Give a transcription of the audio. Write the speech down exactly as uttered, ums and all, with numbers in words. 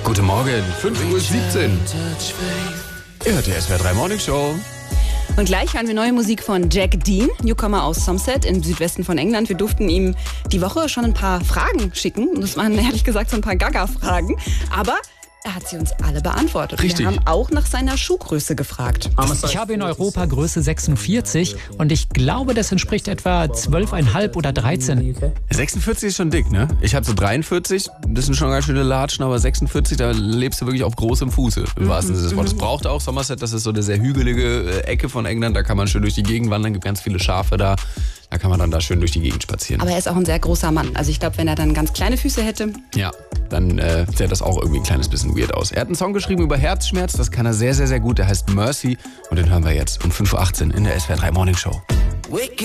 Guten Morgen, fünf Uhr siebzehn. Ihr hört die S W R drei Morning Show. Und gleich hören wir neue Musik von Jack Dean, Newcomer aus Somerset im Südwesten von England. Wir durften ihm die Woche schon ein paar Fragen schicken. Und das waren ehrlich gesagt so ein paar Gaga-Fragen. Aber er hat sie uns alle beantwortet. Richtig. Wir haben auch nach seiner Schuhgröße gefragt. Ich habe in Europa Größe sechsundvierzig und ich glaube, das entspricht etwa zwölf Komma fünf oder dreizehn. sechsundvierzig ist schon dick, ne? Ich habe so dreiundvierzig, das sind schon ganz schöne Latschen, aber sechsundvierzig, da lebst du wirklich auf großem Fuße, im wahrsten Sinne des Wortes. Das braucht auch Somerset, das ist so eine sehr hügelige Ecke von England, da kann man schön durch die Gegend wandern, gibt ganz viele Schafe da. Da kann man dann da schön durch die Gegend spazieren. Aber er ist auch ein sehr großer Mann. Also ich glaube, wenn er dann ganz kleine Füße hätte. Ja, dann äh, sähe das auch irgendwie ein kleines bisschen weird aus. Er hat einen Song geschrieben über Herzschmerz, das kann er sehr, sehr, sehr gut. Der heißt Mercy und den hören wir jetzt um fünf Uhr achtzehn in der S W R drei Morning Show.